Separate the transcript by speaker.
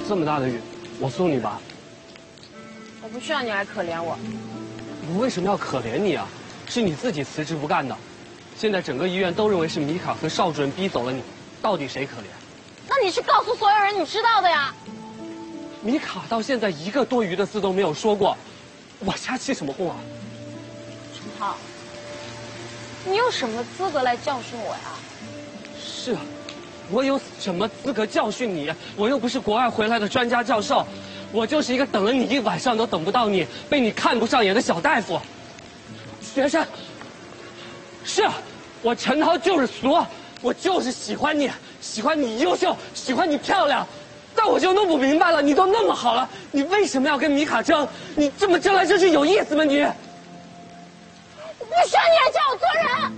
Speaker 1: 这么大的雨，我送你吧。
Speaker 2: 我不需要你来可怜我。
Speaker 1: 我为什么要可怜你啊？是你自己辞职不干的。现在整个医院都认为是米卡和邵主任逼走了你，到底谁可怜？
Speaker 2: 那你去告诉所有人你知道的呀。
Speaker 1: 米卡到现在一个多余的字都没有说过，我瞎起什么哄啊？
Speaker 2: 陈涛，你有什么资格来教训我呀？
Speaker 1: 是啊，我有什么资格教训你？我又不是国外回来的专家教授，我就是一个等了你一晚上都等不到你，被你看不上眼的小大夫。学生，是啊，我陈涛就是俗，我就是喜欢你，喜欢你优秀，喜欢你漂亮。但我就弄不明白了，你都那么好了，你为什么要跟米卡争？你这么争来争去有意思吗你？
Speaker 2: 我不需要你来教我做人。